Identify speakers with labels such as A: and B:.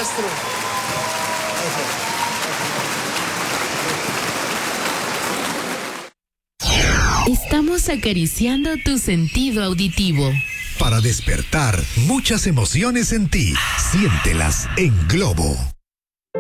A: maestro.
B: Estamos acariciando tu sentido auditivo.
C: Para despertar muchas emociones en ti, siéntelas en Globo.